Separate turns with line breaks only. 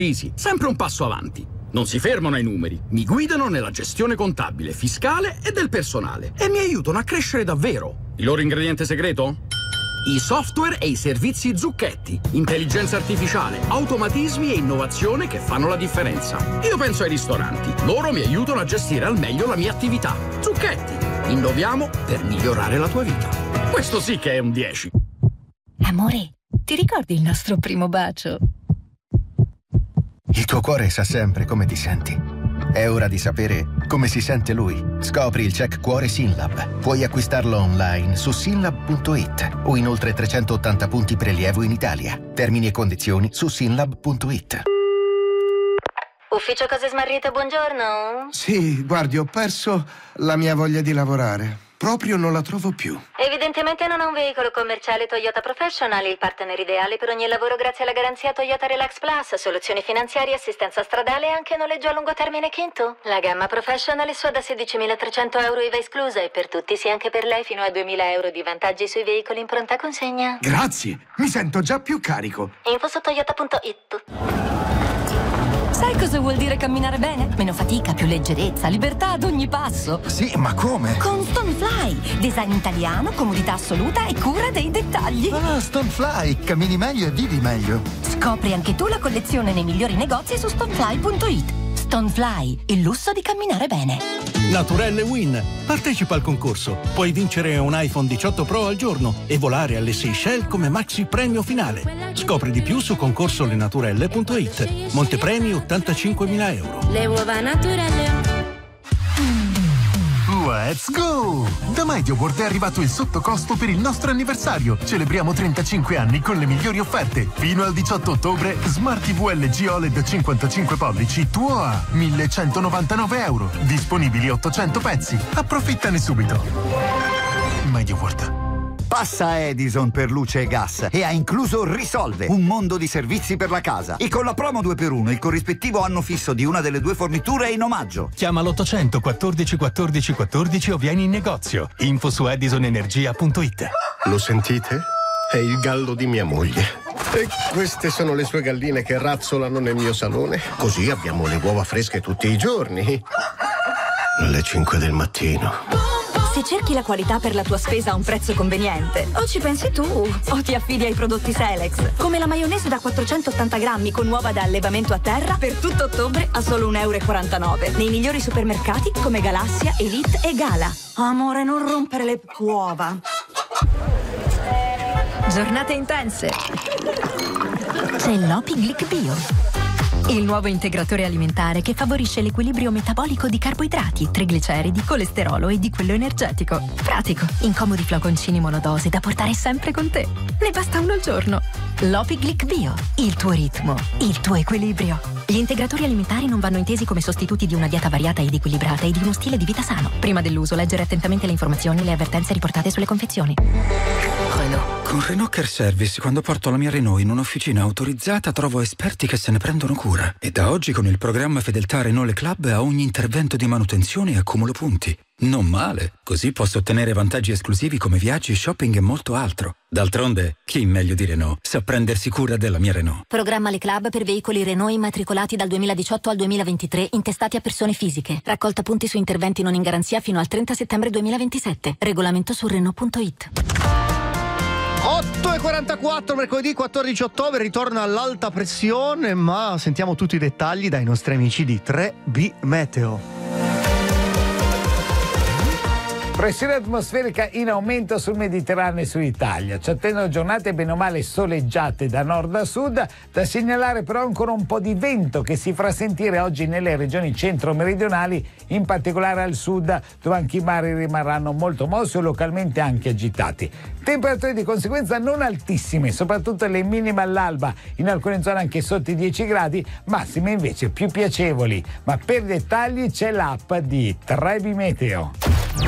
Easy, sempre un passo avanti. Non si fermano ai numeri, mi guidano nella gestione contabile, fiscale e del personale e mi aiutano a crescere davvero. Il loro ingrediente segreto? I software e i servizi Zucchetti, intelligenza artificiale, automatismi e innovazione che fanno la differenza. Io penso ai ristoranti, loro mi aiutano a gestire al meglio la mia attività. Zucchetti, innoviamo per migliorare la tua vita. Questo sì che è un 10.
Amore, ti ricordi il nostro primo bacio?
Il tuo cuore sa sempre come ti senti. È ora di sapere come si sente lui. Scopri il check cuore Synlab. Puoi acquistarlo online su synlab.it o in oltre 380 punti prelievo in Italia. Termini e condizioni su synlab.it.
Ufficio Cose Smarrite, buongiorno.
Sì, guardi, ho perso la mia voglia di lavorare. Proprio non la trovo più.
Evidentemente non ha un veicolo commerciale Toyota Professional, il partner ideale per ogni lavoro grazie alla garanzia Toyota Relax Plus, soluzioni finanziarie, assistenza stradale e anche noleggio a lungo termine Kinto. La gamma Professional è sua da 16.300 euro IVA esclusa e per tutti, sì anche per lei, fino a 2.000 euro di vantaggi sui veicoli in pronta consegna.
Grazie, mi sento già più carico.
Info su toyota.it.
Sai cosa vuol dire camminare bene? Meno fatica, più leggerezza, libertà ad ogni passo.
Sì, ma come?
Con Stonefly, design italiano, comodità assoluta e cura dei dettagli.
Ah, Stonefly, cammini meglio e vivi meglio.
Scopri anche tu la collezione nei migliori negozi su stonefly.it. Stonefly, il lusso di camminare bene.
Naturelle Win. Partecipa al concorso. Puoi vincere un iPhone 18 Pro al giorno e volare alle Seychelles come maxi premio finale. Scopri di più su concorsolenaturelle.it. Montepremi 85.000 euro.
Le uova naturelle.
Let's go! Da MediaWorld è arrivato il sottocosto per il nostro anniversario. Celebriamo 35 anni con le migliori offerte. Fino al 18 ottobre, Smart TV LG OLED 55 pollici tuo a 1.199 euro. Disponibili 800 pezzi. Approfittane subito. MediaWorld.
Passa Edison per luce e gas e ha incluso Risolve, un mondo di servizi per la casa. E con la promo 2x1 il corrispettivo anno fisso di una delle due forniture è in omaggio.
Chiama l'800 14 14 14 o vieni in negozio. Info su edisonenergia.it.
Lo sentite? È il gallo di mia moglie. E queste sono le sue galline che razzolano nel mio salone. Così abbiamo le uova fresche tutti i giorni. Alle 5 del mattino.
Se cerchi la qualità per la tua spesa a un prezzo conveniente, o ci pensi tu o ti affidi ai prodotti Selex, come la maionese da 480 grammi con uova da allevamento a terra per tutto ottobre a solo 1,49 euro nei migliori supermercati come Galassia, Elite e Gala. Amore, non rompere le uova. Giornate intense. C'è l'Opi Glic Bio, il nuovo integratore alimentare che favorisce l'equilibrio metabolico di carboidrati, trigliceridi, colesterolo e di quello energetico. Pratico, in comodi flaconcini monodose da portare sempre con te. Ne basta uno al giorno. L'Opi Glic Bio, il tuo ritmo, il tuo equilibrio. Gli integratori alimentari non vanno intesi come sostituti di una dieta variata ed equilibrata e di uno stile di vita sano. Prima dell'uso, leggere attentamente le informazioni e le avvertenze riportate sulle confezioni.
Renault. Con Renault Care Service, quando porto la mia Renault in un'officina autorizzata, trovo esperti che se ne prendono cura. E da oggi con il programma Fedeltà Renault Le Club a ogni intervento di manutenzione accumulo punti. Non male, così posso ottenere vantaggi esclusivi come viaggi, shopping e molto altro. D'altronde, chi meglio di Renault sa prendersi cura della mia Renault.
Programma Le Club per veicoli Renault immatricolati dal 2018 al 2023 intestati a persone fisiche. Raccolta punti su interventi non in garanzia fino al 30 settembre 2027. Regolamento su Renault.it.
8:44, mercoledì 14 ottobre, ritorna all'alta pressione, ma sentiamo tutti i dettagli dai nostri amici di 3B Meteo.
Pressione atmosferica in aumento sul Mediterraneo e sull'Italia. Ci attendono giornate bene o male soleggiate da nord a sud. Da segnalare però ancora un po' di vento che si farà sentire oggi nelle regioni centro-meridionali, in particolare al sud, dove anche i mari rimarranno molto mossi o localmente anche agitati. Temperature di conseguenza non altissime, soprattutto le minime all'alba, in alcune zone anche sotto i 10 gradi, massime invece più piacevoli. Ma per dettagli c'è l'app di 3B Meteo.